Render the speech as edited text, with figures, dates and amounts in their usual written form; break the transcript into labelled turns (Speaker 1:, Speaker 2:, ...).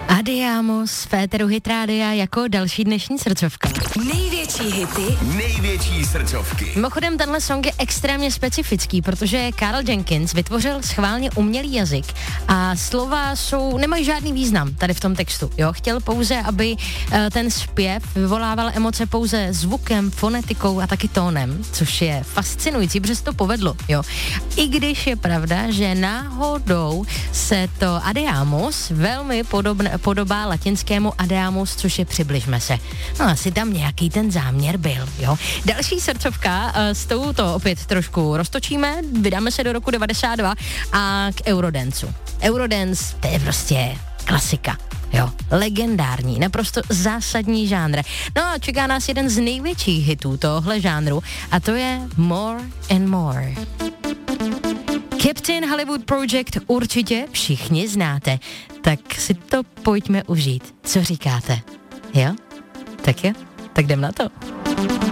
Speaker 1: Adiamos, Féteru Hit Rádia jako další dnešní srdcovka.
Speaker 2: Největší hity, největší srdcovky.
Speaker 1: Mimochodem, tenhle song je extrémně specifický, protože Karl Jenkins vytvořil schválně umělý jazyk a slova nemají žádný význam tady v tom textu. Jo? Chtěl pouze, aby ten zpěv vyvolával emoce pouze zvukem, fonetikou a taky tónem, což je fascinující, protože se to povedlo. Jo? I když je pravda, že náhodou se to Adiamos velmi podobá latinskému Adiamos, což je přibližme se. No asi tam nějaký ten záměr byl, jo. Další srdcovka, s tou to opět trošku roztočíme, vydáme se do roku 92 a k Eurodanceu. Eurodance, to je prostě klasika. Jo, legendární, naprosto zásadní žánr. No a čeká nás jeden z největších hitů tohle žánru a to je More and More. Captain Hollywood Project určitě všichni znáte, tak si to pojďme užít. Co říkáte? Jo? Tak jdem na to.